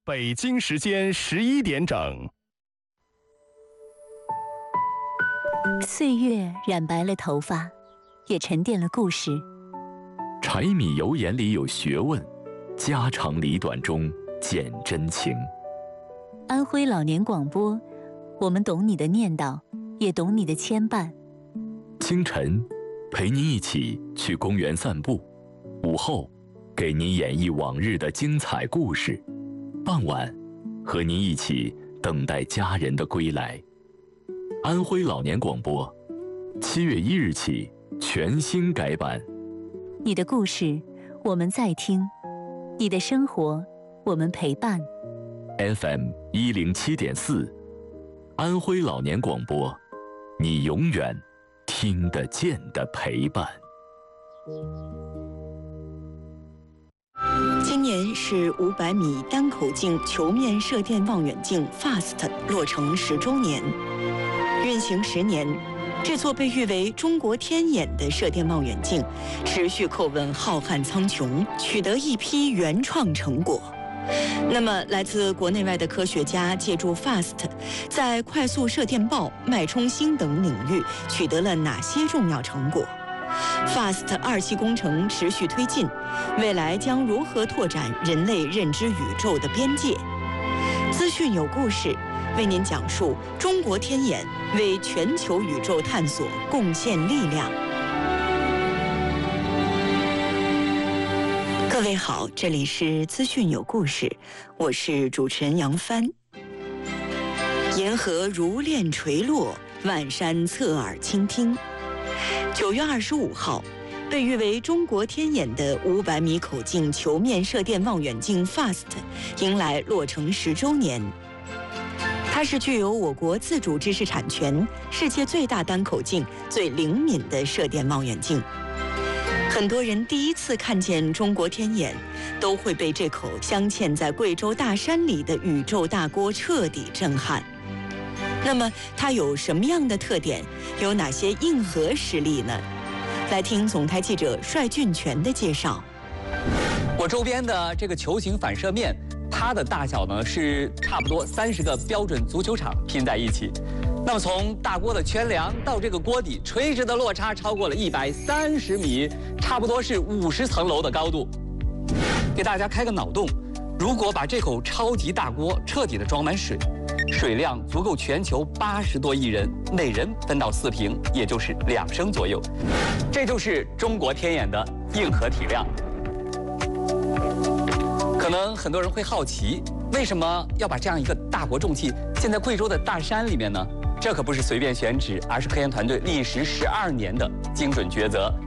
北京时间11点整。 岁月染白了头发，也沉淀了故事。 柴米油盐里有学问，家长里短中见真情。 安徽老年广播，我们懂你的念叨，也懂你的牵绊。 清晨，陪您一起去公园散步；午后，给您演绎往日的精彩故事；傍晚，和您一起等待家人的归来。安徽老年广播，7月1日起全新改版。 你的故事，我们在听；你的生活，我们陪伴。 FM 107.4，安徽老年广播，你永远听得见的陪伴。 今年是500米单口径球面射电望远镜 FAST 落成10周年。运行10年，这座被誉为中国天眼的射电望远镜，持续叩问浩瀚苍穹，取得一批原创成果。那么，来自国内外的科学家借助 FAST， 在快速射电暴、脉冲星等领域取得了哪些重要成果？FAST 2期工程持续推进，未来将如何拓展人类认知宇宙的边界？资讯有故事，为您讲述中国天眼为全球宇宙探索贡献力量。各位好，这里是资讯有故事，我是主持人杨帆。银河如链垂落，万山侧耳倾听。9月25号，被誉为中国天眼的500米口径球面射电望远镜 FAST 迎来落成10周年。它是具有我国自主知识产权、世界最大单口径、最灵敏的射电望远镜。很多人第一次看见中国天眼，都会被这口镶嵌在贵州大山里的宇宙大锅彻底震撼。那么它有什么样的特点？有哪些硬核实力呢？来听总台记者帅俊全的介绍。 我周边的这个球形反射面，它的大小呢是差不多30个标准足球场拼在一起。那么从大锅的圈梁到这个锅底，垂直的落差超过了130米，差不多是50层楼的高度。给大家开个脑洞，如果把这口超级大锅彻底的装满水，水量足够全球80多亿人每人分到4瓶，也就是2升左右。这就是中国天眼的硬核体量。可能很多人会好奇，为什么要把这样一个大国重器建在贵州的大山里面呢？这可不是随便选址，而是科研团队历时12年的精准抉择。